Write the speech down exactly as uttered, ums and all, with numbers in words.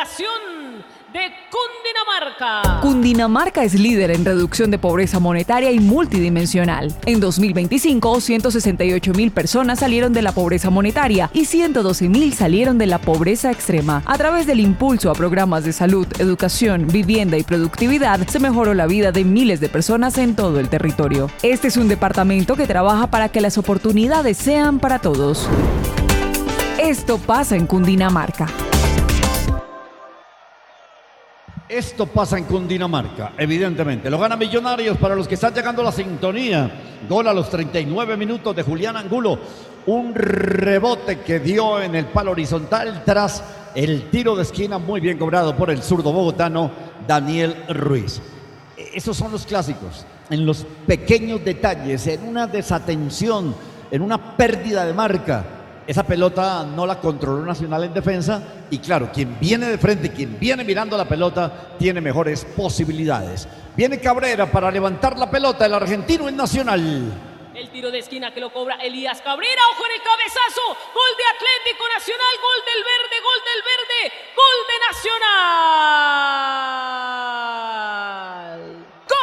población de Cundinamarca. Cundinamarca es líder en reducción de pobreza monetaria y multidimensional. En dos mil veinticinco, ciento sesenta y ocho mil personas salieron de la pobreza monetaria y ciento doce mil salieron de la pobreza extrema. A través del impulso a programas de salud, educación, vivienda y productividad, se mejoró la vida de miles de personas en todo el territorio. Este es un departamento que trabaja para que las oportunidades sean para todos. Esto pasa en Cundinamarca. Esto pasa en Cundinamarca, evidentemente. Lo gana Millonarios para los que están llegando a la sintonía. Gol a los treinta y nueve minutos de Julián Angulo. Un rebote que dio en el palo horizontal tras el tiro de esquina muy bien cobrado por el zurdo bogotano Daniel Ruiz. Esos son los clásicos. En los pequeños detalles, en una desatención, en una pérdida de marca. Esa pelota no la controló Nacional en defensa y claro, quien viene de frente, quien viene mirando la pelota, tiene mejores posibilidades. Viene Cabrera para levantar la pelota, el argentino en Nacional. El tiro de esquina que lo cobra Elías Cabrera, ojo en el cabezazo, gol de Atlético Nacional, gol del verde, gol del verde,